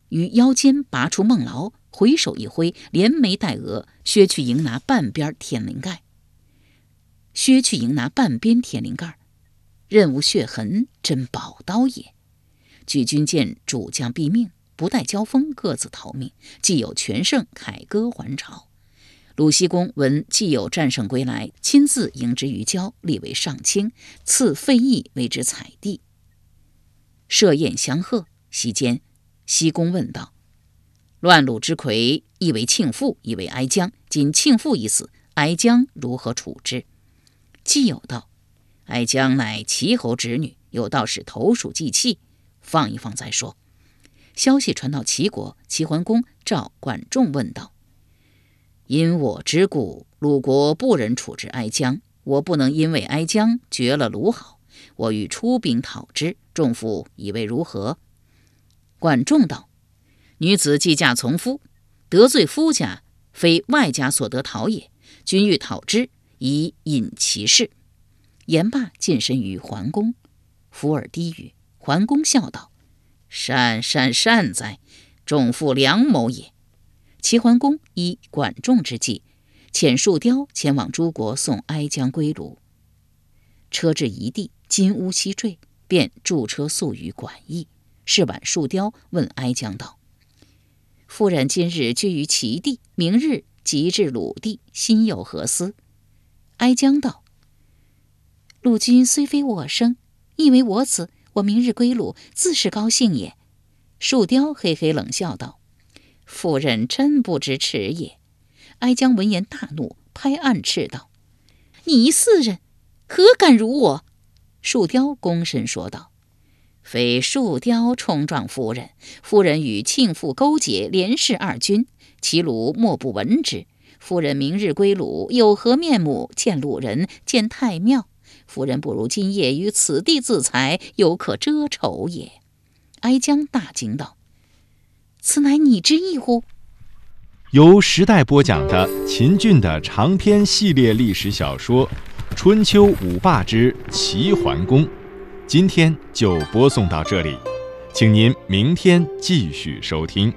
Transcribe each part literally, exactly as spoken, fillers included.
于腰间拔出梦牢，回手一挥，连眉带额削去迎拿半边天灵盖。削去迎拿半边天灵盖，任无血痕，真宝刀也。举军见主将毙命，不待交锋，各自逃命，既有全胜，凯歌还朝。鲁僖公闻既有战胜归来，亲自迎之于郊，立为上卿，赐费邑为之采地，设宴相贺。席间，僖公问道：乱鲁之魁，亦为庆父，亦为哀姜，今庆父已死，哀姜如何处之？既有道：哀姜乃齐侯侄女，有道是投鼠忌器，放一放再说。消息传到齐国，齐桓公召管仲问道：因我之故，鲁国不忍处置哀姜，我不能因为哀姜绝了鲁好，我欲出兵讨之，仲父以为如何？管仲道：女子既嫁从夫，得罪夫家，非外家所得讨也，君欲讨之，以引其事。言罢，近身于桓公，伏耳低语。桓公笑道：善善善哉，仲父良谋也。齐桓公依管仲之计，遣树雕前往诸国送哀姜归鲁。车至夷地，金乌西坠，便驻车宿于管驿。是晚，树雕问哀姜道：夫人今日居于齐地，明日即至鲁地，心有何思？哀姜道：鲁君虽非我生，亦为我子，我明日归鲁，自是高兴也。树雕嘿嘿冷笑道：夫人真不知耻也。哀姜闻言大怒，拍案斥道：你四人何敢辱我？树雕躬身说道：非树雕冲撞夫人，夫人与庆父勾结，连氏二君，齐鲁莫不闻之。夫人明日归鲁，有何面目见鲁人，见太庙？夫人不如今夜于此地自裁，犹可遮丑也。哀姜大惊道：此乃你之意乎？ 由时代播讲的秦俊的长篇系列历史小说《春秋五霸之齐桓公》，今天就播送到这里，请您明天继续收听。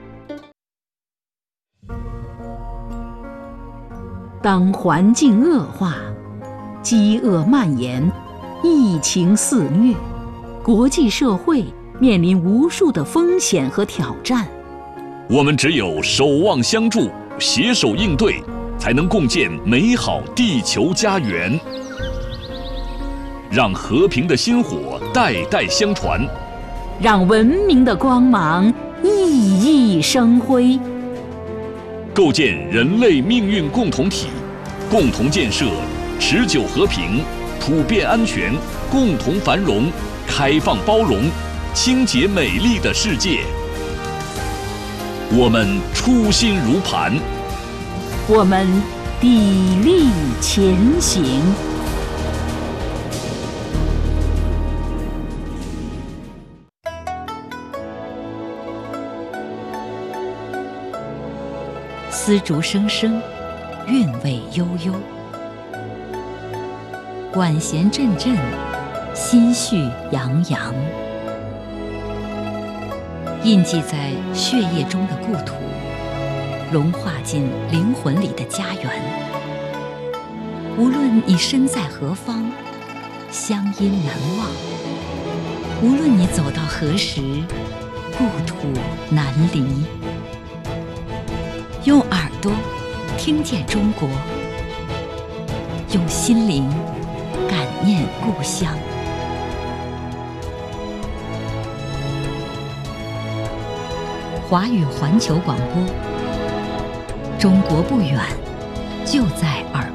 当环境恶化，饥饿蔓延，疫情肆虐，国际社会面临无数的风险和挑战。 我们只有守望相助，携手应对，才能共建美好地球家园。让和平的薪火代代相传， 让文明的光芒熠熠生辉。 构建人类命运共同体，共同建设持久和平、普遍安全、共同繁荣、开放包容、清洁美丽的世界。我们初心如磐， 我们砥砺前行。丝竹声声，韵味悠悠，管弦阵阵，心绪洋洋。印记在血液中的故土，融化进灵魂里的家园。无论你身在何方，乡音难忘；无论你走到何时，故土难离。用耳朵听见中国，用心灵感念故乡。华语环球广播，中国不远，就在耳